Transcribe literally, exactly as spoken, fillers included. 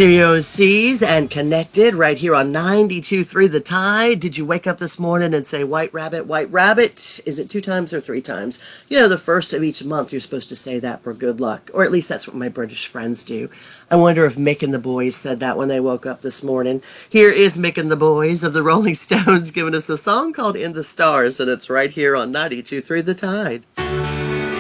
Stereo C's and connected right here on ninety-two point three The Tide. Did you wake up this morning and say, white rabbit, white rabbit? Is it two times or three times? You know, the first of each month you're supposed to say that for good luck. Or at least that's what my British friends do. I wonder if Mick and the boys said that when they woke up this morning. Here is Mick and the boys of the Rolling Stones giving us a song called In the Stars, and it's right here on ninety-two point three The Tide.